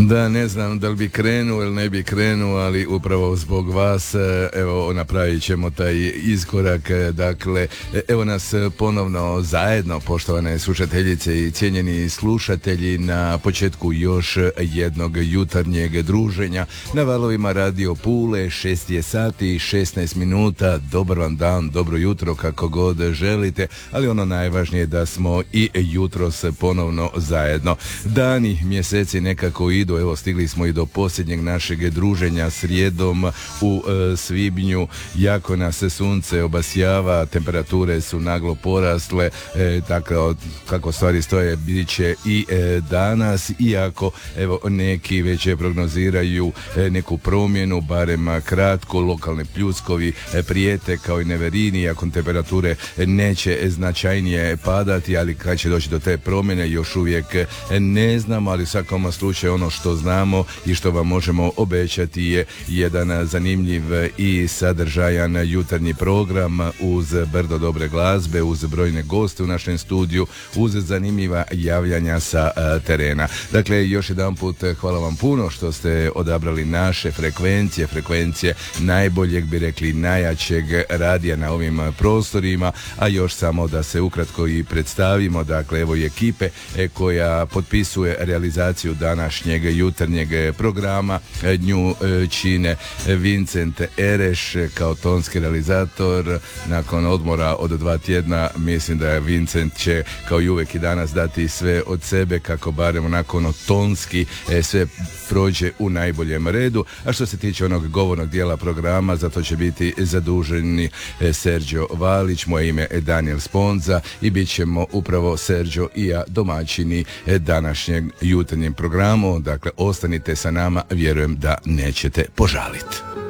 Da, ne znam da li bi krenuo ili ne bi krenuo, ali upravo zbog vas, evo, napravit ćemo taj iskorak. Dakle, evo nas ponovno zajedno, poštovane slušateljice i cijenjeni slušatelji, na početku još jednog jutarnjeg druženja na valovima Radio Pule. 6 je sati i 16 minuta. Dobar vam dan, dobro jutro, kako god želite, ali ono najvažnije da smo i jutros ponovno zajedno. Dani, mjeseci nekako idu, evo stigli smo i do posljednjeg našeg druženja srijedom u svibnju. Jako nas sunce obasjava, temperature su naglo porasle, tako kako stvari stoje bit će i danas, iako evo neki već prognoziraju neku promjenu, barem kratko. Lokalne pljuskovi prijete kao i neverini, iako temperature neće značajnije padati, ali kad će doći do te promjene još uvijek ne znamo, ali u svakom slučaju ono što znamo i što vam možemo obećati je jedan zanimljiv i sadržajan jutarnji program uz brdo dobre glazbe, uz brojne goste u našem studiju, uz zanimljiva javljanja sa terena. Dakle, još jedan put hvala vam puno što ste odabrali naše frekvencije najboljeg, bi rekli najjačeg radija na ovim prostorima, a još samo da se ukratko i predstavimo. Dakle, evo i ekipe koja potpisuje realizaciju današnjeg jutarnjeg programa. Nju čine Vincent Ereš kao tonski realizator. Nakon odmora od 2 tjedna mislim da je Vincent će kao i uvijek i danas dati sve od sebe kako barem nakon tonski sve prođe u najboljem redu. A što se tiče onog govornog dijela programa, za to će biti zaduženi Sergio Valić, moje ime je Daniel Sponza i bit ćemo upravo Sergio i ja domaćini današnjeg jutarnjem programu. Dakle, ostanite sa nama, vjerujem da nećete požaliti.